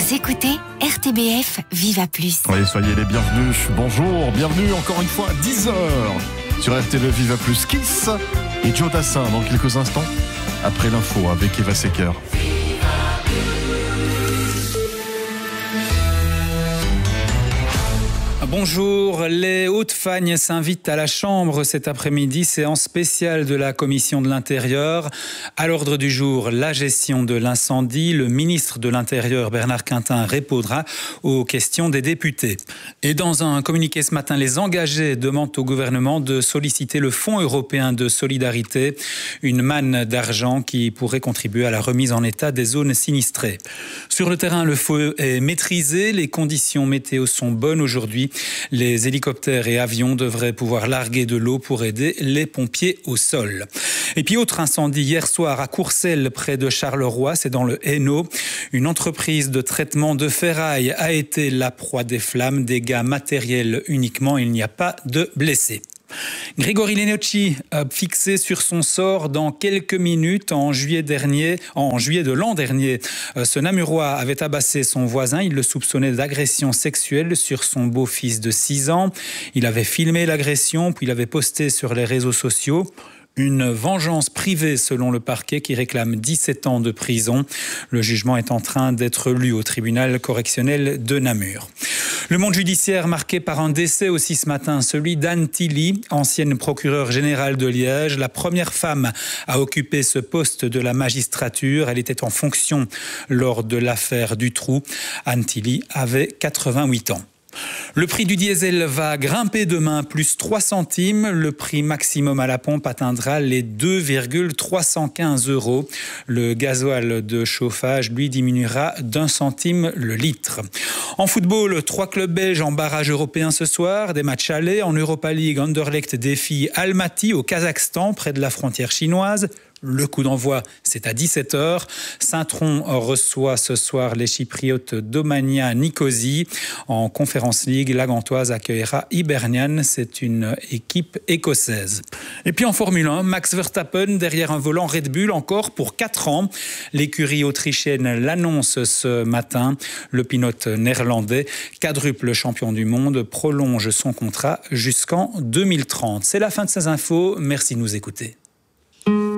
Vous écoutez RTBF Viva Plus. Oui, soyez les bienvenus. Bonjour, bienvenue encore une fois à 10h sur RTBF Viva Plus. Kiss et Joe Dassin dans quelques instants après l'info avec Eva Secker. Bonjour, les Hauts-de-Fagne s'invitent à la Chambre cet après-midi, séance spéciale de la Commission de l'Intérieur. À l'ordre du jour, la gestion de l'incendie. Le ministre de l'Intérieur, Bernard Quintin, répondra aux questions des députés. Et dans un communiqué ce matin, les engagés demandent au gouvernement de solliciter le Fonds européen de solidarité, une manne d'argent qui pourrait contribuer à la remise en état des zones sinistrées. Sur le terrain, le feu est maîtrisé, les conditions météo sont bonnes aujourd'hui. Les hélicoptères et avions devraient pouvoir larguer de l'eau pour aider les pompiers au sol. Et puis autre incendie hier soir à Courcelles près de Charleroi, c'est dans le Hainaut. Une entreprise de traitement de ferraille a été la proie des flammes, dégâts matériels uniquement, il n'y a pas de blessés. Grégory Lenocci, fixé sur son sort dans quelques minutes. En juillet de l'an dernier, ce Namurois avait tabassé son voisin. Il le soupçonnait d'agression sexuelle sur son beau-fils de 6 ans. Il avait filmé l'agression, puis il avait posté sur les réseaux sociaux. Une vengeance privée selon le parquet qui réclame 17 ans de prison. Le jugement est en train d'être lu au tribunal correctionnel de Namur. Le monde judiciaire marqué par un décès aussi ce matin, celui d'Anne Tilly, ancienne procureure générale de Liège, la première femme à occuper ce poste de la magistrature. Elle était en fonction lors de l'affaire Dutroux. Anne Tilly avait 88 ans. Le prix du diesel va grimper demain, plus 3 centimes. Le prix maximum à la pompe atteindra les 2,315 €. Le gasoil de chauffage, lui, diminuera d'1 centime le litre. En football, 3 clubs belges en barrage européen ce soir. Des matchs allés. En Europa League, Anderlecht défie Almaty au Kazakhstan, près de la frontière chinoise. Le coup d'envoi, c'est à 17h. Saint-Tron reçoit ce soir les Chypriotes d'Omania Nicosie. En Conference League, la Gantoise accueillera Hibernian. C'est une équipe écossaise. Et puis en Formule 1, Max Verstappen derrière un volant Red Bull encore pour 4 ans. L'écurie autrichienne l'annonce ce matin. Le pilote néerlandais, quadruple champion du monde, prolonge son contrat jusqu'en 2030. C'est la fin de ces infos. Merci de nous écouter.